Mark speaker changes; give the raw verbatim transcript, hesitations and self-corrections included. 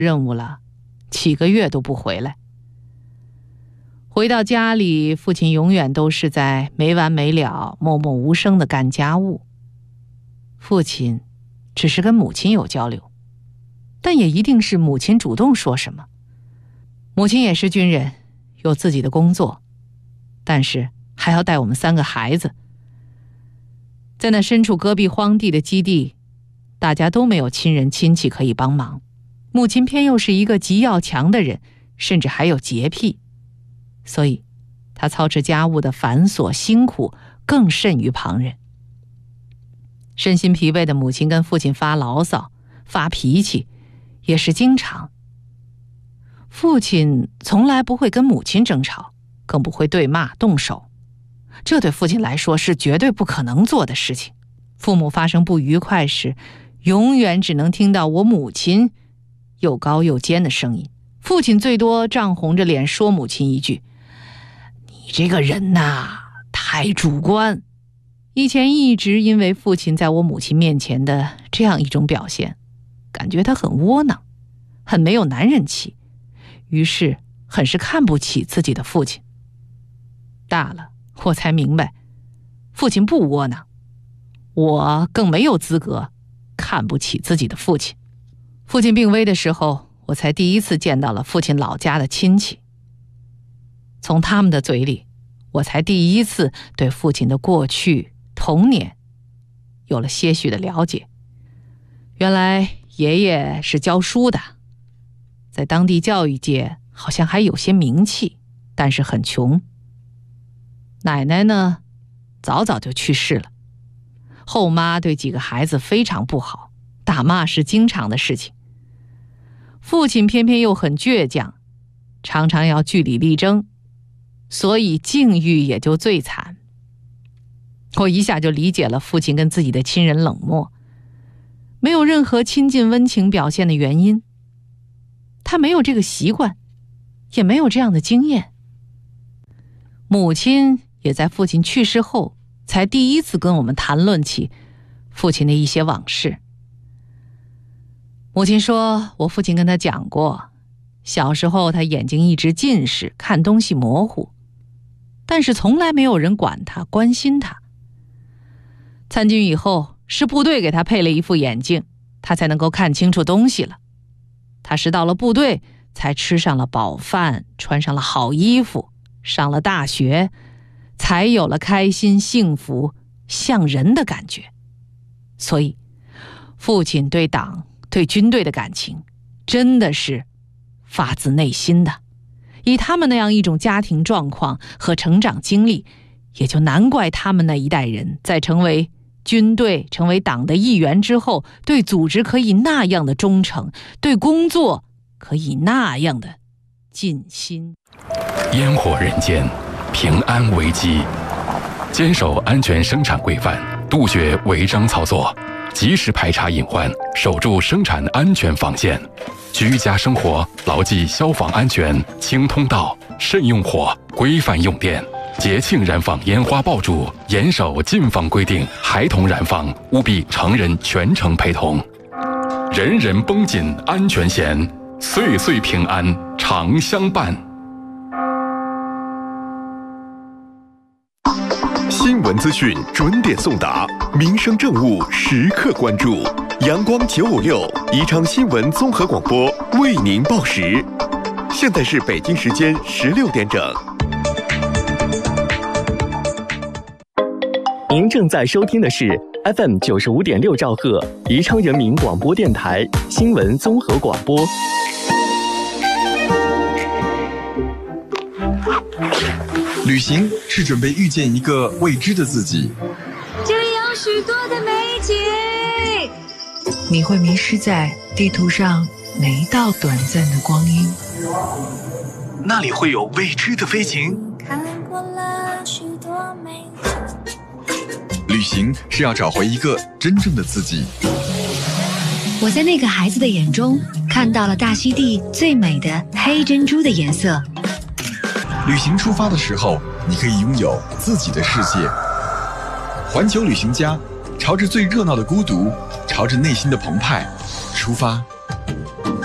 Speaker 1: 任务了，几个月都不回来。回到家里，父亲永远都是在没完没了、默默无声地干家务。父亲只是跟母亲有交流，但也一定是母亲主动说什么。母亲也是军人，有自己的工作，但是还要带我们三个孩子。在那身处戈壁荒地的基地，大家都没有亲人亲戚可以帮忙，母亲偏又是一个极要强的人，甚至还有洁癖，所以她操持家务的繁琐辛苦更甚于旁人。身心疲惫的母亲跟父亲发牢骚发脾气也是经常。父亲从来不会跟母亲争吵，更不会对骂动手，这对父亲来说是绝对不可能做的事情。父母发生不愉快时，永远只能听到我母亲又高又尖的声音，父亲最多涨红着脸说母亲一句：你这个人呐，太主观。以前一直因为父亲在我母亲面前的这样一种表现，感觉他很窝囊，很没有男人气，于是很是看不起自己的父亲。大了，我才明白，父亲不窝囊，我更没有资格看不起自己的父亲。父亲病危的时候，我才第一次见到了父亲老家的亲戚。从他们的嘴里，我才第一次对父亲的过去、童年有了些许的了解。原来爷爷是教书的，在当地教育界好像还有些名气，但是很穷。奶奶呢，早早就去世了。后妈对几个孩子非常不好，打骂是经常的事情。父亲偏偏又很倔强，常常要据理力争，所以境遇也就最惨。我一下就理解了父亲跟自己的亲人冷漠，没有任何亲近温情表现的原因。他没有这个习惯，也没有这样的经验。母亲也在父亲去世后才第一次跟我们谈论起父亲的一些往事。母亲说，我父亲跟他讲过，小时候他眼睛一直近视，看东西模糊，但是从来没有人管他，关心他。参军以后，是部队给他配了一副眼镜，他才能够看清楚东西了。他是到了部队才吃上了饱饭，穿上了好衣服，上了大学，才有了开心幸福像人的感觉。所以父亲对党对军队的感情真的是发自内心的。以他们那样一种家庭状况和成长经历，也就难怪他们那一代人在成为军队成为党的一员之后，对组织可以那样的忠诚，对工作可以那样的尽心。
Speaker 2: 烟火人间，平安危机，坚守安全生产规范，杜绝违章操作，及时排查隐患，守住生产安全防线。居家生活牢记消防安全，清通道，慎用火，规范用电。节庆燃放烟花爆竹，严守禁放规定，孩童燃放务必成人全程陪同。人人绷紧安全弦，岁岁平安常相伴。
Speaker 3: 新闻资讯准点送达，民生政务时刻关注。阳光九五六宜昌新闻综合广播为您报时。现在是北京时间十六点整。
Speaker 4: 您正在收听的是 F M 九十五点六兆赫宜昌人民广播电台新闻综合广播。
Speaker 5: 旅行是准备遇见一个未知的自己，
Speaker 6: 这里有许多的美景，
Speaker 7: 你会迷失在地图上每一道短暂的光阴。
Speaker 5: 那里会有未知的飞行。
Speaker 6: 看过了许多美景，
Speaker 5: 旅行是要找回一个真正的自己。
Speaker 8: 我在那个孩子的眼中看到了大溪地最美的黑珍珠的颜色。
Speaker 5: 旅行出发的时候，你可以拥有自己的世界。环球旅行家，朝着最热闹的孤独，朝着内心的澎湃出发。